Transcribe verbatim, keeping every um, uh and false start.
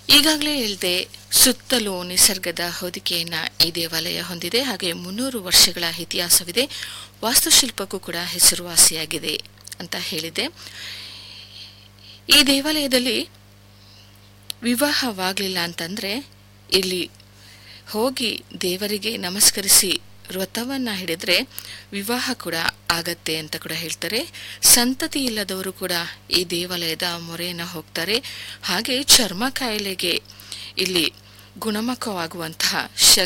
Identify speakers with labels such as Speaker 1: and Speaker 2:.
Speaker 1: ಈಗಾಗಲೇ ಹೇಳಿದೆ, ಸುತ್ತಲೂ ನಿಸರ್ಗದ ಹೊದಿಕೆಯನ್ನ ಈ ದೇವಾಲಯ ಹೊಂದಿದೆ. ಹಾಗೆ ಮುನ್ನೂರು ವರ್ಷಗಳ ಇತಿಹಾಸವಿದೆ. ವಾಸ್ತುಶಿಲ್ಪಕ್ಕೂ ಕೂಡ ಹೆಸರುವಾಸಿಯಾಗಿದೆ ಅಂತ ಹೇಳಿದೆ. ಈ ದೇವಾಲಯದಲ್ಲಿ ವಿವಾಹವಾಗಲಿಲ್ಲ ಅಂತಂದ್ರೆ ಇಲ್ಲಿ ಹೋಗಿ ದೇವರಿಗೆ ನಮಸ್ಕರಿಸಿ ವ್ರತವನ್ನ ಹಿಡಿದ್ರೆ ವಿವಾಹ ಕೂಡ ಆಗತ್ತೆ ಅಂತ ಕೂಡ ಹೇಳ್ತಾರೆ. ಸಂತತಿ ಇಲ್ಲದವರು ಕೂಡ ಈ ದೇವಾಲಯದ ಮೊರೆಯನ್ನ ಹೋಗ್ತಾರೆ. ಹಾಗೆ ಚರ್ಮ ಕಾಯಿಲೆಗೆ ಇಲ್ಲಿ ಗುಣಮುಖವಾಗುವಂತಹ